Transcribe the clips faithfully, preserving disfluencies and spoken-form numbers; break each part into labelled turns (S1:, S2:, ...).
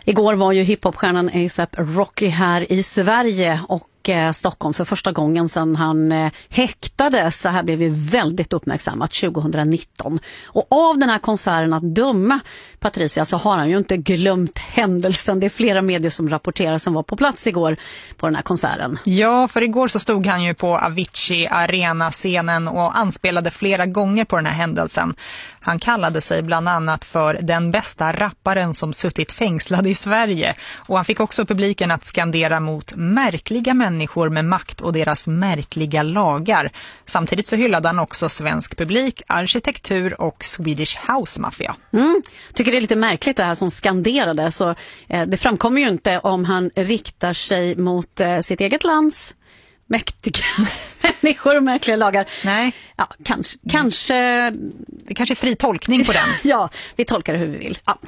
S1: Igår var ju hiphopstjärnan A$AP Rocky här i Sverige och eh, Stockholm för första gången sedan han eh, häktades. Så här blev vi väldigt uppmärksammat tjugonitton. Och av den här konserten att döma, Patricia, så har han ju inte glömt händelsen. Det är flera medier som rapporterar som var på plats igår på den här konserten.
S2: Ja, för igår så stod han ju på Avicii Arena-scenen och anspelade flera gånger på den här händelsen. Han kallade sig bland annat för den bästa rapparen som suttit fängslad i Sverige. Och han fick också publiken att skandera mot märkliga människor med makt och deras märkliga lagar. Samtidigt så hyllade han också svensk publik, arkitektur och Swedish House Mafia.
S1: Mm. Tycker det är lite märkligt det här som skanderade. Så, eh, det framkommer ju inte om han riktar sig mot eh, sitt eget lands mäktiga människor och märkliga lagar.
S2: Nej.
S1: Ja, kanske, kanske...
S2: Det kanske är fri tolkning på den.
S1: Ja, vi tolkar det hur vi vill. Ja.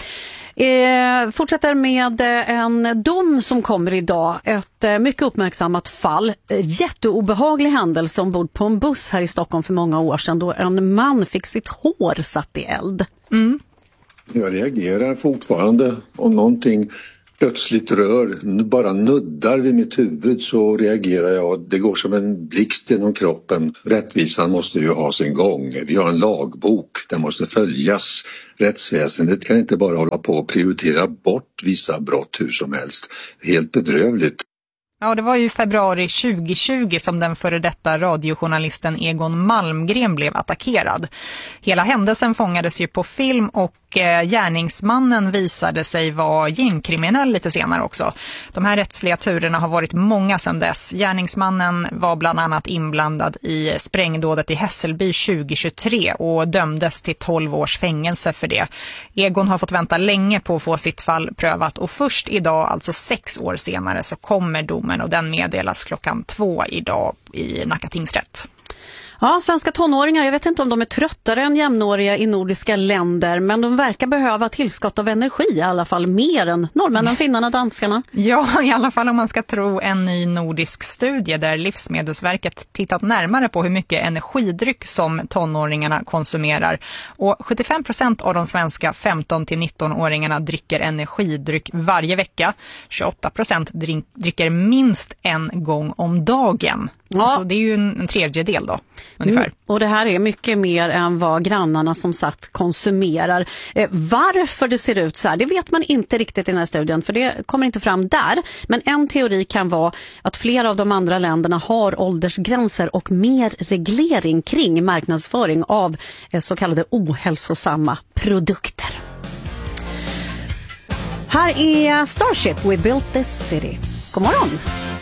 S1: Eh, fortsätter med en dom som kommer idag. Ett eh, mycket uppmärksammat fall. Jätteobehaglig händelse ombord på en buss här i Stockholm för många år sedan då en man fick sitt hår satt i eld.
S2: Mm.
S3: Jag reagerar fortfarande om någonting plötsligt rör, bara nuddar vid mitt huvud så reagerar jag. Det går som en blixt genom kroppen. Rättvisan måste ju ha sin gång. Vi har en lagbok, den måste följas. Rättsväsendet kan inte bara hålla på och prioritera bort vissa brott hur som helst. Helt bedrövligt.
S2: Ja, det var ju februari tjugohundratjugo som den före detta radiojournalisten Egon Malmgren blev attackerad. Hela händelsen fångades ju på film och eh, gärningsmannen visade sig vara gängkriminell lite senare också. De här rättsliga turerna har varit många sedan dess. Gärningsmannen var bland annat inblandad i sprängdådet i Hässelby tjugohundratjugotre och dömdes till tolv års fängelse för det. Egon har fått vänta länge på att få sitt fall prövat och först idag, alltså sex år senare, så kommer domen. Och den meddelas klockan två idag i Nacka tingsrätt.
S1: Ja, svenska tonåringar, jag vet inte om de är tröttare än jämnåriga i nordiska länder, men de verkar behöva tillskott av energi, i alla fall mer än norrmännen, finnarna, danskarna.
S2: Ja, i alla fall om man ska tro en ny nordisk studie där Livsmedelsverket tittat närmare på hur mycket energidryck som tonåringarna konsumerar. Och sjuttiofem procent av de svenska femton till nitton-åringarna dricker energidryck varje vecka. tjugoåtta procent dricker minst en gång om dagen. Ja. Alltså det är ju en, en tredjedel då, ungefär. Mm.
S1: Och det här är mycket mer än vad grannarna som sagt konsumerar. Eh, varför det ser ut så här, det vet man inte riktigt i den här studien, för det kommer inte fram där. Men en teori kan vara att flera av de andra länderna har åldersgränser och mer reglering kring marknadsföring av eh, så kallade ohälsosamma produkter. Här är Starship, We Built This City. God morgon!